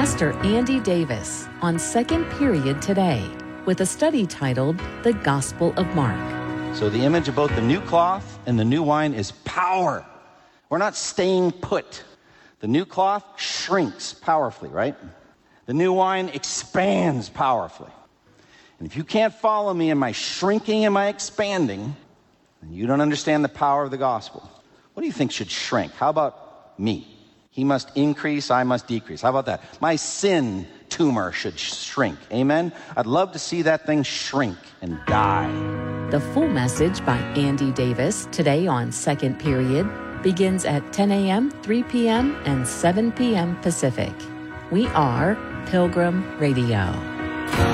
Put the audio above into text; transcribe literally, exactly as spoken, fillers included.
Pastor Andy Davis on Second Period today with a study titled The Gospel of Mark. So the image of both the new cloth and the new wine is power. We're not staying put. The new cloth shrinks powerfully, right? The new wine expands powerfully. And if you can't follow me in my shrinking and my expanding, then you don't understand the power of the gospel. What do you think should shrink? How about me? He must increase, I must decrease. How about that? My sin tumor should shrink. Amen? I'd love to see that thing shrink and die. The full message by Andy Davis today on Second Period begins at ten a.m., three p.m., and seven p.m. Pacific. We are Pilgrim Radio.